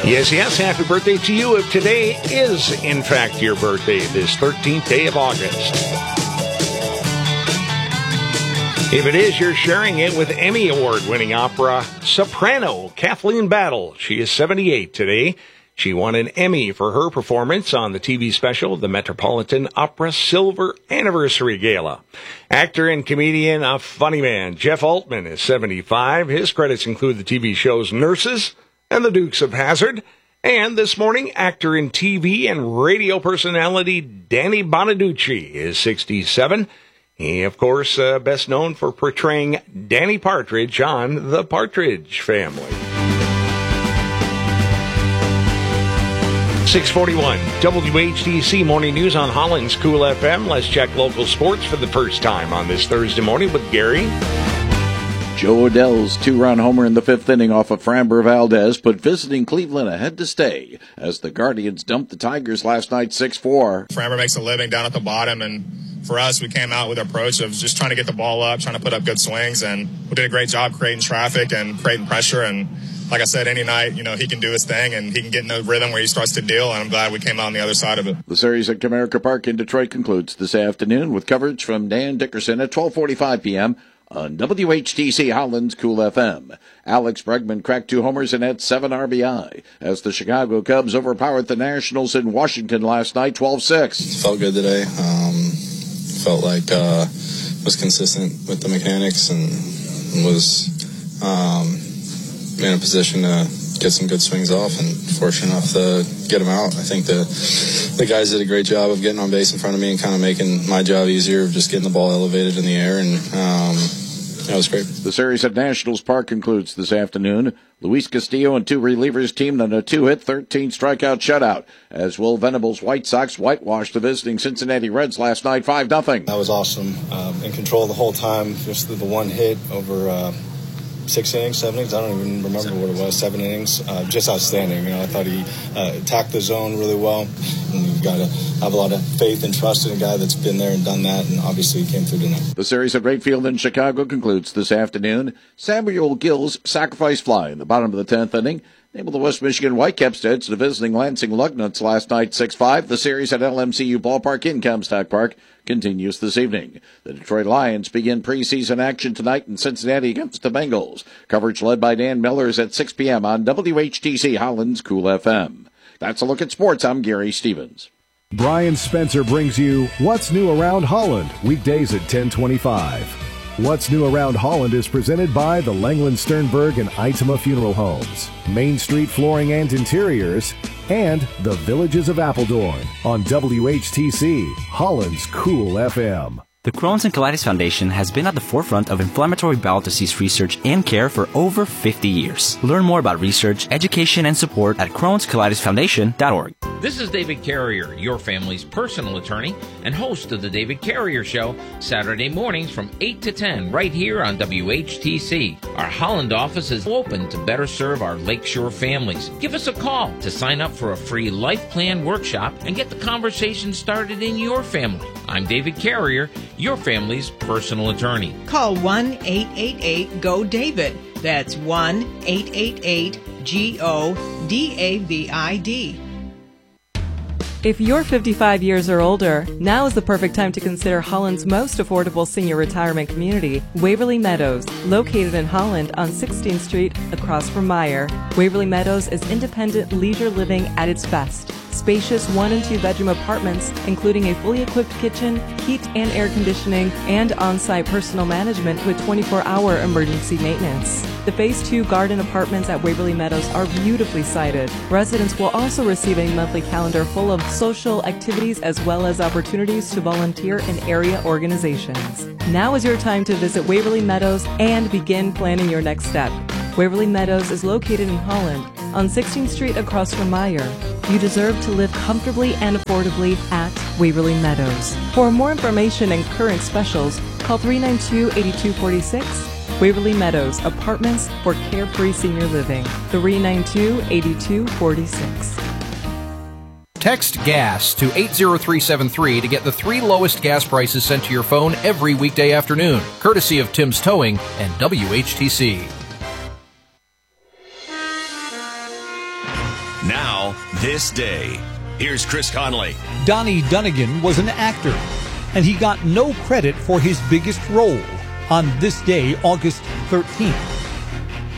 Yes, happy birthday to you if today is, in fact, your birthday, this 13th day of August. If it is, you're sharing it with Emmy Award-winning opera soprano Kathleen Battle. She is 78 today. She won an Emmy for her performance on the TV special, the Metropolitan Opera Silver Anniversary Gala. Actor and comedian, a funny man, Jeff Altman is 75. His credits include the TV shows Nurses and The Dukes of Hazzard. And this morning, actor and TV and radio personality Danny Bonaducci is 67. He, of course, best known for portraying Danny Partridge on The Partridge Family. 641 WHTC Morning News on Holland's Cool FM. Let's check local sports for the first time on this Thursday morning with Gary. Joe Adell's two-run homer in the fifth inning off of Framber Valdez put visiting Cleveland ahead to stay as the Guardians dumped the Tigers last night 6-4. Framber makes a living down at the bottom, and for us, we came out with an approach of just trying to get the ball up, trying to put up good swings, and we did a great job creating traffic and creating pressure. And like I said, any night, he can do his thing and he can get in a rhythm where he starts to deal, and I'm glad we came out on the other side of it. The series at Comerica Park in Detroit concludes this afternoon with coverage from Dan Dickerson at 12:45 p.m. on WHTC Holland's Cool FM. Alex Bregman cracked 2 homers and had 7 RBI as the Chicago Cubs overpowered the Nationals in Washington last night 12-6. Felt good today. Felt like was consistent with the mechanics and was in a position to get some good swings off and fortunate enough to get them out. I think the guys did a great job of getting on base in front of me and kind of making my job easier of just getting the ball elevated in the air, and that was great. The series at Nationals Park concludes this afternoon. Luis Castillo and 2 relievers teamed on a 2-hit, 13-strikeout shutout as Will Venable's White Sox whitewashed the visiting Cincinnati Reds last night 5-0. That was awesome. In control the whole time, just the one hit over 6 innings, 7 innings, I don't even remember what it was, 7 innings, just outstanding. I thought he attacked the zone really well, and you've got to have a lot of faith and trust in a guy that's been there and done that, and obviously he came through tonight. The series at Wright Field in Chicago concludes this afternoon. Samuel Gill's sacrifice fly in the bottom of the 10th inning enabled the West Michigan Whitecaps to visiting Lansing Lugnuts last night 6-5. The series at LMCU Ballpark in Comstock Park continues this evening. The Detroit Lions begin preseason action tonight in Cincinnati against the Bengals. Coverage led by Dan Millers at 6 p.m. on WHTC Holland's Cool FM. That's a look at sports. I'm Gary Stevens. Brian Spencer brings you What's New Around Holland, weekdays at 10:25. What's New Around Holland is presented by the Langland Sternberg and Itema Funeral Homes, Main Street Flooring and Interiors, and the Villages of Appledorn on WHTC, Holland's Cool FM. The Crohn's and Colitis Foundation has been at the forefront of inflammatory bowel disease research and care for over 50 years. Learn more about research, education, and support at Crohn'sColitisFoundation.org. This is David Carrier, your family's personal attorney and host of The David Carrier Show, Saturday mornings from 8 to 10 right here on WHTC. Our Holland office is open to better serve our Lakeshore families. Give us a call to sign up for a free life plan workshop and get the conversation started in your family. I'm David Carrier, your family's personal attorney. Call 1-888-GO-DAVID. That's 1-888-GO-DAVID. If you're 55 years or older, now is the perfect time to consider Holland's most affordable senior retirement community, Waverly Meadows, located in Holland on 16th Street across from Meyer. Waverly Meadows is independent leisure living at its best. Spacious 1- and 2-bedroom apartments, including a fully equipped kitchen, heat and air conditioning, and on-site personal management with 24-hour emergency maintenance. The Phase 2 garden apartments at Waverly Meadows are beautifully sited. Residents will also receive a monthly calendar full of social activities as well as opportunities to volunteer in area organizations. Now is your time to visit Waverly Meadows and begin planning your next step. Waverly Meadows is located in Holland on 16th Street across from Meyer. You deserve to live comfortably and affordably at Waverly Meadows. For more information and current specials, call 392-8246. Waverly Meadows, apartments for carefree senior living. 392-8246. Text GAS to 80373 to get the 3 lowest gas prices sent to your phone every weekday afternoon, courtesy of Tim's Towing and WHTC. Now, this day. Here's Chris Conley. Donnie Dunnigan was an actor, and he got no credit for his biggest role on this day, August 13th.